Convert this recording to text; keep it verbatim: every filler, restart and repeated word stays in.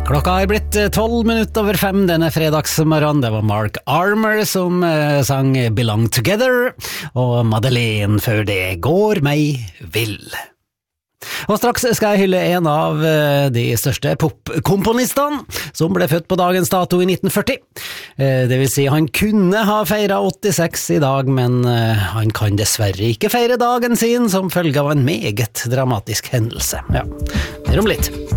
Klokka er blitt tolv minutter over fem denne fredagsmorgen. Det var Mark Armour som uh, sang Belong Together, og Madeleine før det Går meg vill. Og straks skal jeg hylle en av uh, de største popkomponistene som ble født på dagens dato i nitten førti. Uh, det vil si, han kunne ha feiret åttiseks i dag, men uh, han kan dessverre ikke feire dagen sin som følge av en meget dramatisk hendelse. Ja, det er om litt.